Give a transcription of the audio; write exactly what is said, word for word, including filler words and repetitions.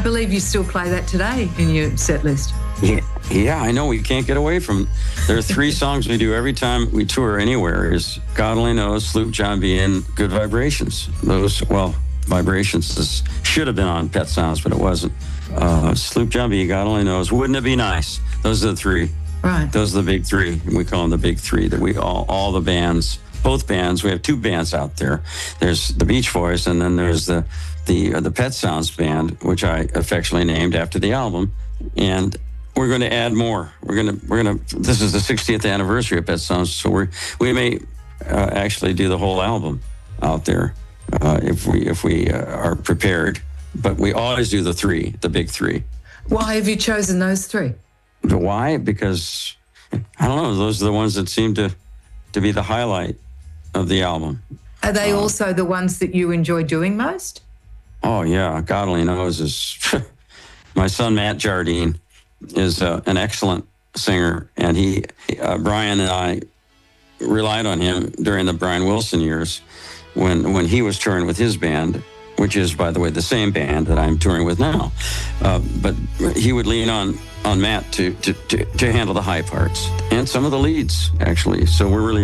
believe you still play that today in your set list. Yeah, yeah, I know. We can't get away from. There are three songs we do every time we tour anywhere. Is God Only Knows, Sloop John B, and Good Vibrations. Those, well, Vibrations is, should have been on Pet Sounds, but it wasn't. Uh, Sloop John B, God Only Knows, Wouldn't It Be Nice? Those are the three. Right. Those are the big three. We call them the big three. That we all, all the bands, both bands. We have two bands out there. There's the Beach Boys, and then there's the the uh, the Pet Sounds band, which I affectionately named after the album. And we're going to add more. We're going to we're going to. This is the sixtieth anniversary of Pet Sounds, so we we may uh, actually do the whole album out there uh, if we if we uh, are prepared. But we always do the three, the big three. Why have you chosen those three? Why? Because I don't know. Those are the ones that seem to to be the highlight of the album. Are they uh, also the ones that you enjoy doing most? Oh yeah, God Only Knows is. My son Matt Jardine is uh, an excellent singer, and he uh, Brian and I relied on him during the Brian Wilson years when when he was touring with his band, which is, by the way, the same band that I'm touring with now. Uh, but he would lean on on Matt to, to to to handle the high parts and some of the leads, actually. So we're really